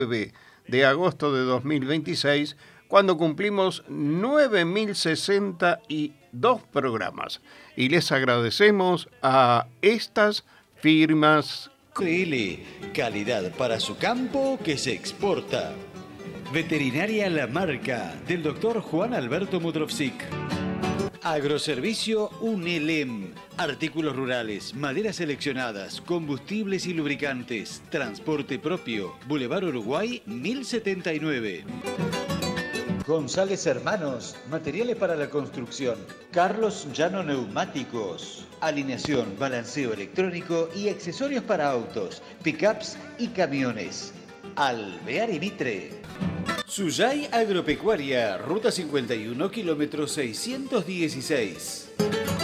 de agosto de 2026, cuando cumplimos 9.062 programas. Y les agradecemos a estas firmas. CL, calidad para su campo que se exporta. Veterinaria La Marca, del doctor Juan Alberto Mudrovsik. Agroservicio UNELEM. Artículos rurales, maderas seleccionadas, combustibles y lubricantes. Transporte propio. Boulevard Uruguay 1079. González Hermanos, materiales para la construcción. Carlos Llano Neumáticos. Alineación, balanceo electrónico y accesorios para autos, pickups y camiones. Alvear y Mitre. Suyay Agropecuaria, Ruta 51, kilómetro 616.